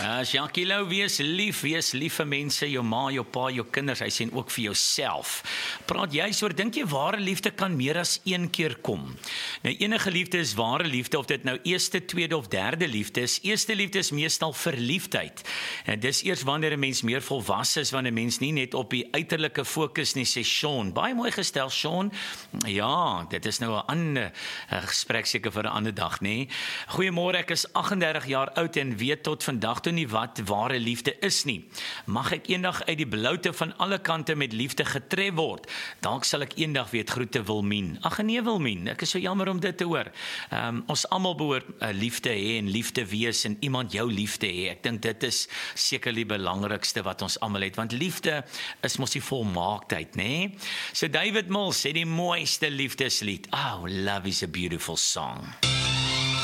Jackie Lou, wees lief vir mense, jou ma, jou pa, jou kinders, hy sê ook vir jouself. Praat juist oor, dink jy ware liefde kan meer as een keer kom? Nou, enige liefde is ware liefde, of dit nou eerste, tweede of derde liefde is. Eerste liefde is meestal verliefdheid. En dis eers wanneer 'n mens meer volwasse is, wanneer 'n mens nie net op die uiterlike fokus nie, sê Sean. Baie mooi gestel, Sean. Ja, dit is nou 'n ander gesprek seker vir 'n ander dag, nê? Goeiemôre, ek is 38 jaar oud en weet tot vandag toe nie wat ware liefde is nie. Mag ek eendag uit die bloute van alle kante met liefde getref word? Dalk sal ek eendag weet, groete Wilmien. Ag nee Wilmien, ek is so jammer om dit te hoor. Ons almal behoort liefde hê en liefde wees en iemand jou liefde hê. Ek dink dit is seker die belangrikste wat ons almal het, want liefde is mos die volmaaktheid, nê? So David Mills sê die mooiste liefdeslied. Oh, love is a beautiful song.